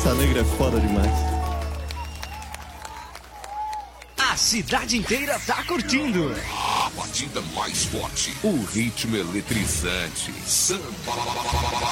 Raça Negra é foda demais. A cidade inteira tá curtindo. A batida mais forte, o ritmo eletrizante, samba